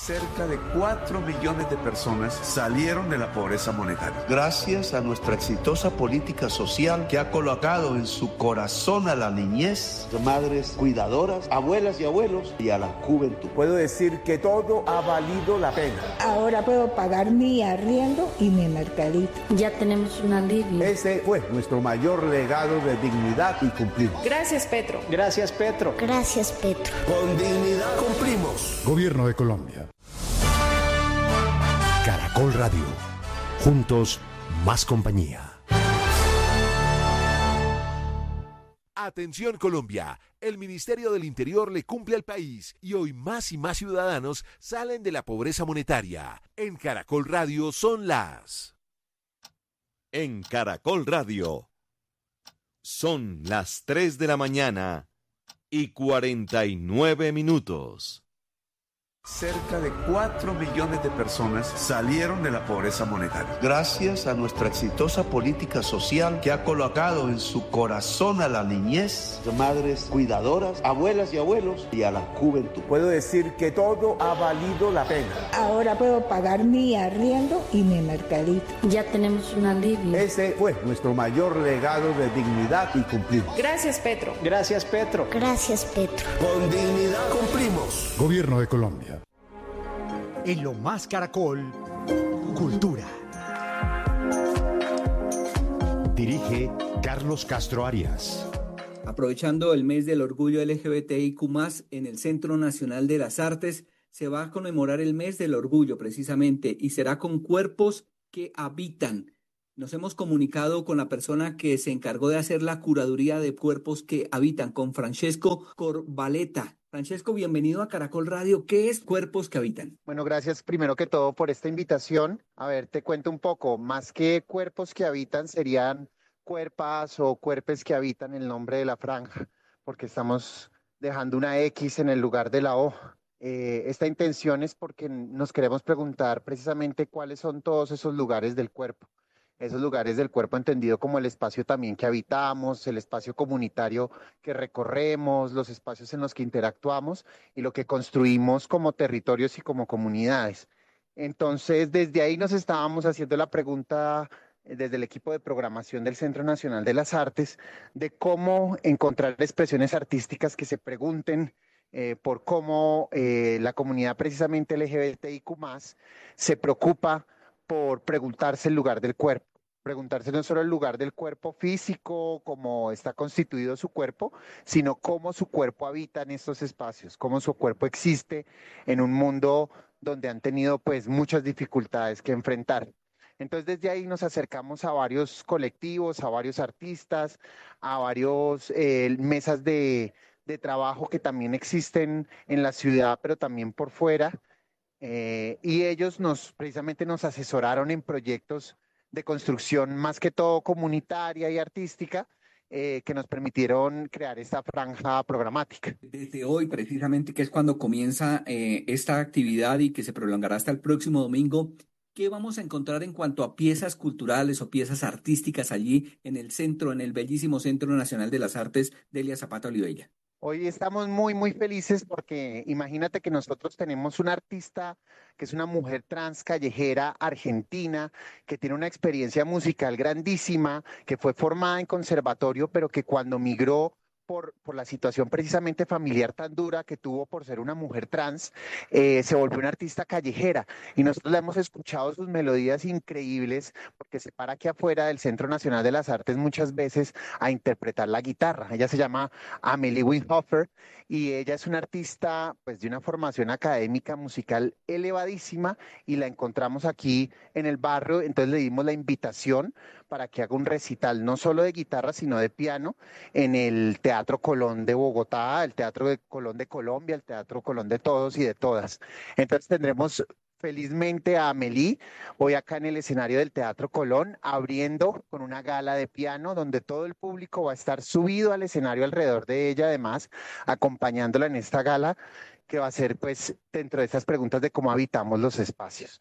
Cerca de 4 millones de personas salieron de la pobreza monetaria. Gracias a nuestra exitosa política social que ha colocado en su corazón a la niñez, madres cuidadoras, abuelas y abuelos y a la juventud. Puedo decir que todo ha valido la pena. Ahora puedo pagar mi arriendo y mi mercadito. Ya tenemos un alivio. Ese fue nuestro mayor legado de dignidad y cumplimos. Gracias, Petro. Gracias, Petro. Gracias, Petro. Con dignidad cumplimos. Gobierno de Colombia. Caracol Radio. Juntos, más compañía. Atención Colombia, el Ministerio del Interior le cumple al país y hoy más y más ciudadanos salen de la pobreza monetaria. En Caracol Radio son las... En Caracol Radio son las 3 de la mañana y 49 minutos. Cerca de 4 millones de personas salieron de la pobreza monetaria. Gracias a nuestra exitosa política social que ha colocado en su corazón a la niñez, madres cuidadoras, abuelas y abuelos y a la juventud. Puedo decir que todo ha valido la pena. Ahora puedo pagar mi arriendo y mi mercadito. Ya tenemos un alivio. Ese fue nuestro mayor legado de dignidad y cumplimos. Gracias, Petro. Gracias, Petro. Gracias, Petro. Con dignidad cumplimos. Gobierno de Colombia. En lo más Caracol, Cultura. Dirige Carlos Castro Arias. Aprovechando el mes del orgullo LGBTIQ+, en el Centro Nacional de las Artes se va a conmemorar el mes del orgullo precisamente y será con cuerpos que habitan. Nos hemos comunicado con la persona que se encargó de hacer la curaduría de cuerpos que habitan, con Francesco Corbaleta. Francesco, bienvenido a Caracol Radio. ¿Qué es Cuerpos que Habitan? Bueno, gracias primero que todo por esta invitación. A ver, te cuento un poco. Más que cuerpos que habitan, serían cuerpas o cuerpes que habitan el nombre de la franja, porque estamos dejando una X en el lugar de la O. Esta intención es porque nos queremos preguntar precisamente cuáles son todos esos lugares del cuerpo. Esos lugares del cuerpo entendido como el espacio también que habitamos, el espacio comunitario que recorremos, los espacios en los que interactuamos y lo que construimos como territorios y como comunidades. Entonces, desde ahí nos estábamos haciendo la pregunta desde el equipo de programación del Centro Nacional de las Artes de cómo encontrar expresiones artísticas que se pregunten por cómo la comunidad precisamente LGBTIQ+, se preocupa por preguntarse el lugar del cuerpo, preguntarse no solo el lugar del cuerpo físico, cómo está constituido su cuerpo, sino cómo su cuerpo habita en estos espacios, cómo su cuerpo existe en un mundo donde han tenido pues muchas dificultades que enfrentar. Entonces desde ahí nos acercamos a varios colectivos, a varios artistas, a varios mesas de trabajo que también existen en la ciudad, pero también por fuera. Y ellos precisamente nos asesoraron en proyectos de construcción más que todo comunitaria y artística que nos permitieron crear esta franja programática. Desde hoy precisamente, que es cuando comienza esta actividad y que se prolongará hasta el próximo domingo, ¿qué vamos a encontrar en cuanto a piezas culturales o piezas artísticas allí en el centro, en el bellísimo Centro Nacional de las Artes Delia Zapata Oliveira? Hoy estamos muy, muy felices porque imagínate que nosotros tenemos una artista que es una mujer trans callejera argentina que tiene una experiencia musical grandísima, que fue formada en conservatorio, pero que cuando migró por la situación precisamente familiar tan dura que tuvo por ser una mujer trans, se volvió una artista callejera y nosotros le hemos escuchado sus melodías increíbles porque se para aquí afuera del Centro Nacional de las Artes muchas veces a interpretar la guitarra. Ella se llama Amelie Winhofer y ella es una artista pues de una formación académica musical elevadísima y la encontramos aquí en el barrio, entonces le dimos la invitación para que haga un recital no solo de guitarra sino de piano en el Teatro Colón de Bogotá, el Teatro Colón de Colombia, el Teatro Colón de todos y de todas. Entonces tendremos felizmente a Amelie hoy acá en el escenario del Teatro Colón, abriendo con una gala de piano donde todo el público va a estar subido al escenario alrededor de ella, además acompañándola en esta gala que va a ser pues dentro de estas preguntas de cómo habitamos los espacios.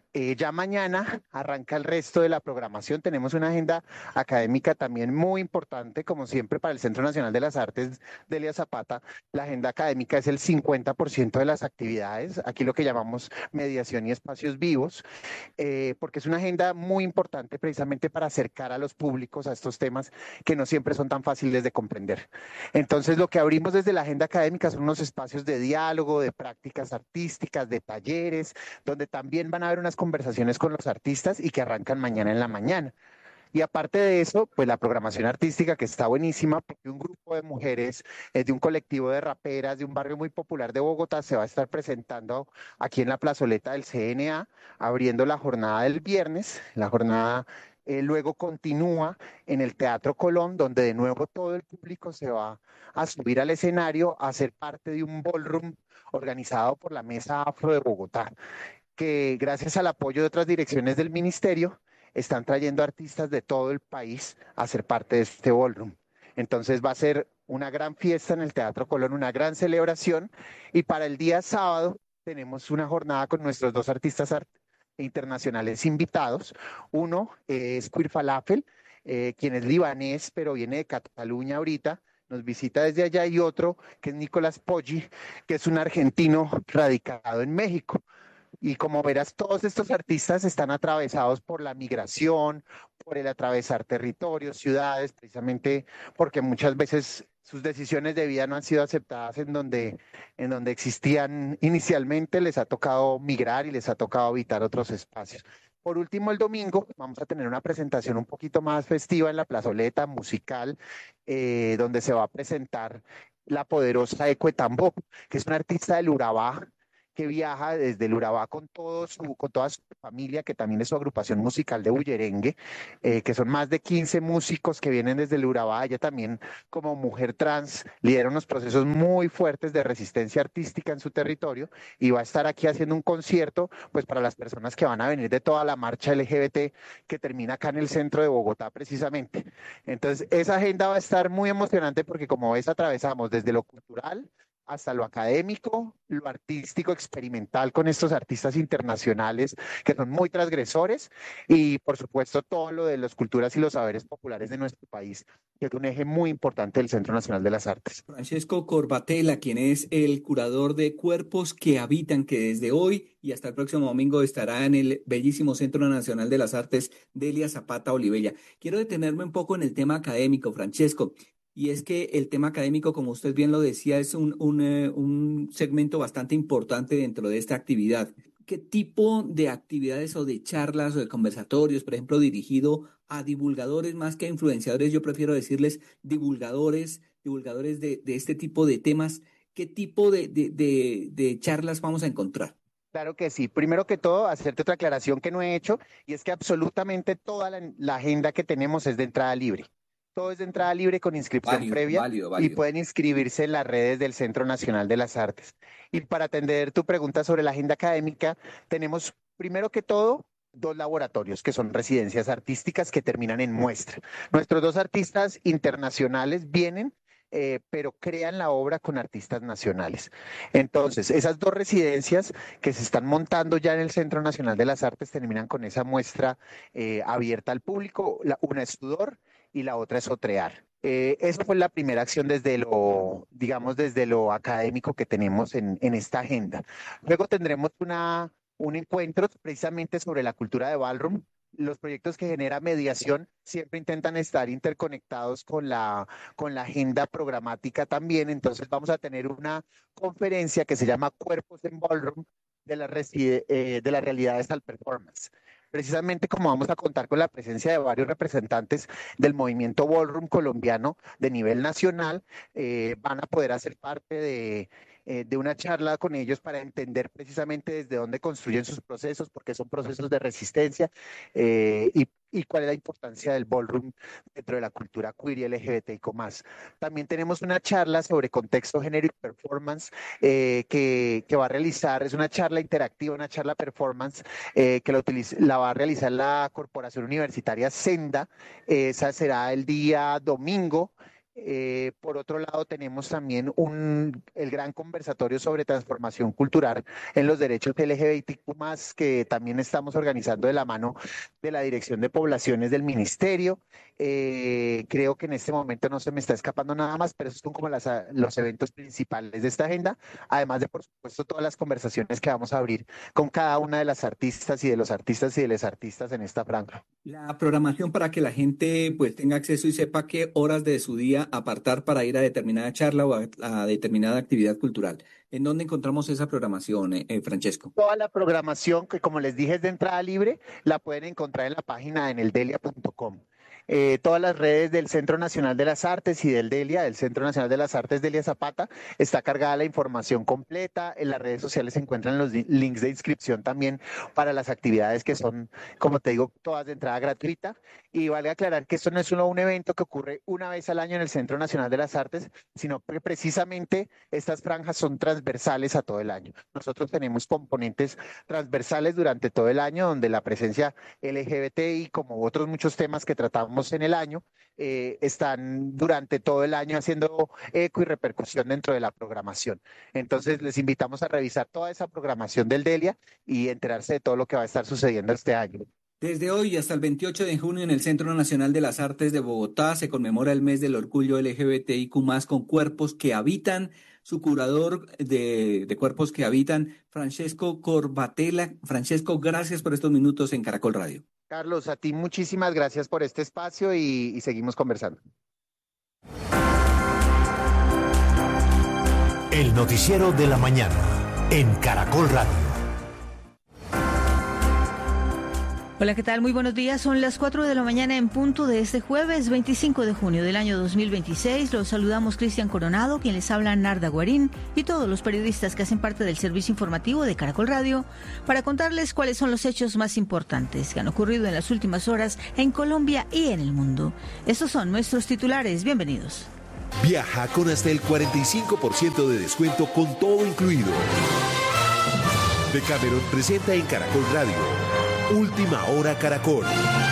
Ya mañana arranca el resto de la programación. Tenemos una agenda académica también muy importante, como siempre, para el Centro Nacional de las Artes Delia Zapata. La agenda académica es el 50% de las actividades, aquí lo que llamamos mediación y espacios vivos, porque es una agenda muy importante precisamente para acercar a los públicos a estos temas que no siempre son tan fáciles de comprender. Entonces, lo que abrimos desde la agenda académica son unos espacios de diálogo, de prácticas artísticas, de talleres, donde también van a haber unas conversaciones con los artistas y que arrancan mañana en la mañana. Y aparte de eso, pues la programación artística que está buenísima, porque un grupo de mujeres de un colectivo de raperas de un barrio muy popular de Bogotá se va a estar presentando aquí en la plazoleta del CNA, abriendo la jornada del viernes. La jornada luego continúa en el Teatro Colón, donde de nuevo todo el público se va a subir al escenario a ser parte de un ballroom organizado por la Mesa Afro de Bogotá, que gracias al apoyo de otras direcciones del ministerio están trayendo artistas de todo el país a ser parte de este ballroom. Entonces va a ser una gran fiesta en el Teatro Colón, una gran celebración, y para el día sábado tenemos una jornada con nuestros dos artistas internacionales invitados. Uno es Queer Falafel, quien es libanés, pero viene de Cataluña ahorita, nos visita desde allá, y otro que es Nicolás Poggi, que es un argentino radicado en México. Y como verás, todos estos artistas están atravesados por la migración, por el atravesar territorios, ciudades, precisamente porque muchas veces sus decisiones de vida no han sido aceptadas en donde existían inicialmente, les ha tocado migrar y les ha tocado habitar otros espacios. Por último, el domingo vamos a tener una presentación un poquito más festiva en la plazoleta musical, donde se va a presentar la poderosa Eco Tambó, que es una artista del Urabá, que viaja desde el Urabá con toda su familia, que también es su agrupación musical de bullerengue, que son más de 15 músicos que vienen desde el Urabá. Ella también, como mujer trans, lidera unos procesos muy fuertes de resistencia artística en su territorio, y va a estar aquí haciendo un concierto pues para las personas que van a venir de toda la marcha LGBT que termina acá en el centro de Bogotá precisamente. Entonces, esa agenda va a estar muy emocionante porque, como ves, atravesamos desde lo cultural hasta lo académico, lo artístico, experimental, con estos artistas internacionales que son muy transgresores, y por supuesto todo lo de las culturas y los saberes populares de nuestro país, que es un eje muy importante del Centro Nacional de las Artes. Francesco Corbatella, quien es el curador de Cuerpos que Habitan, que desde hoy y hasta el próximo domingo estará en el bellísimo Centro Nacional de las Artes Delia Zapata Olivella. Quiero detenerme un poco en el tema académico, Francesco. Y es que el tema académico, como usted bien lo decía, es un segmento bastante importante dentro de esta actividad. ¿Qué tipo de actividades o de charlas o de conversatorios, por ejemplo, dirigido a divulgadores más que a influenciadores? Yo prefiero decirles divulgadores de este tipo de temas. ¿Qué tipo de charlas vamos a encontrar? Claro que sí. Primero que todo, hacerte otra aclaración que no he hecho, y es que absolutamente toda la agenda que tenemos es de entrada libre. Todo es de entrada libre con inscripción previa, válido. Y pueden inscribirse en las redes del Centro Nacional de las Artes. Y para atender tu pregunta sobre la agenda académica, tenemos primero que todo 2 laboratorios que son residencias artísticas que terminan en muestra. Nuestros 2 artistas internacionales vienen, pero crean la obra con artistas nacionales. Entonces, esas 2 residencias que se están montando ya en el Centro Nacional de las Artes terminan con esa muestra abierta al público. Una es Sudor y la otra es Otrear. Esa fue la primera acción desde lo académico que tenemos en esta agenda. Luego tendremos un encuentro precisamente sobre la cultura de ballroom. Los proyectos que genera mediación siempre intentan estar interconectados con la agenda programática también. Entonces vamos a tener una conferencia que se llama Cuerpos en Ballroom de las realidades al performance. Precisamente como vamos a contar con la presencia de varios representantes del movimiento ballroom colombiano de nivel nacional, van a poder hacer parte de una charla con ellos para entender precisamente desde dónde construyen sus procesos, porque son procesos de resistencia, y cuál es la importancia del ballroom dentro de la cultura queer y LGBTIQ+. También tenemos una charla sobre contexto, género y performance que va a realizar, es una charla interactiva, una charla performance que la va a realizar la Corporación Universitaria Senda. Esa será el día domingo, Por otro lado, tenemos también el gran conversatorio sobre transformación cultural en los derechos LGBTQ+, que también estamos organizando de la mano de la Dirección de Poblaciones del Ministerio. Creo que en este momento no se me está escapando nada más, pero esos son como los eventos principales de esta agenda, además de, por supuesto, todas las conversaciones que vamos a abrir con cada una de las artistas y de los artistas y de las artistas en esta franja. La programación para que la gente pues tenga acceso y sepa qué horas de su día apartar para ir a determinada charla o a determinada actividad cultural. ¿En dónde encontramos esa programación, Francesco? Toda la programación, que como les dije es de entrada libre, la pueden encontrar en la página en eldelia.com. Todas las redes del Centro Nacional de las Artes y del Delia, del Centro Nacional de las Artes Delia Zapata, está cargada la información completa. En las redes sociales se encuentran los links de inscripción también para las actividades que son, como te digo, todas de entrada gratuita. Y vale aclarar que esto no es solo un evento que ocurre una vez al año en el Centro Nacional de las Artes, sino que precisamente estas franjas son transversales a todo el año. Nosotros tenemos componentes transversales durante todo el año, donde la presencia LGBTI, como otros muchos temas que tratamos en el año, están durante todo el año haciendo eco y repercusión dentro de la programación. Entonces les invitamos a revisar toda esa programación del Delia y enterarse de todo lo que va a estar sucediendo este año. Desde hoy hasta el 28 de junio en el Centro Nacional de las Artes de Bogotá se conmemora el mes del orgullo LGBTIQ+, con cuerpos que habitan. Su curador de cuerpos que habitan, Francesco Corbatella. Francesco, gracias por estos minutos en Caracol Radio. Carlos, a ti muchísimas gracias por este espacio y seguimos conversando. El noticiero de la mañana en Caracol Radio. Hola, ¿qué tal? Muy buenos días. Son las 4 de la mañana en punto de este jueves 25 de junio del año 2026. Los saludamos Cristian Coronado, quien les habla Narda Guarín, y todos los periodistas que hacen parte del servicio informativo de Caracol Radio para contarles cuáles son los hechos más importantes que han ocurrido en las últimas horas en Colombia y en el mundo. Estos son nuestros titulares. Bienvenidos. Viaja con hasta el 45% de descuento con todo incluido. Decameron presenta en Caracol Radio Última Hora Caracol.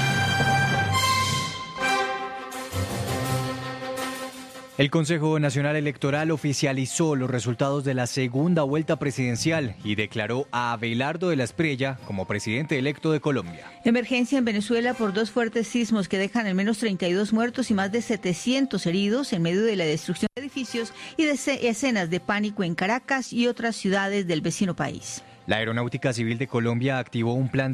El Consejo Nacional Electoral oficializó los resultados de la segunda vuelta presidencial y declaró a Abelardo de la Espriella como presidente electo de Colombia. Emergencia en Venezuela por 2 fuertes sismos que dejan al menos 32 muertos y más de 700 heridos en medio de la destrucción de edificios y de escenas de pánico en Caracas y otras ciudades del vecino país. La Aeronáutica Civil de Colombia activó un plan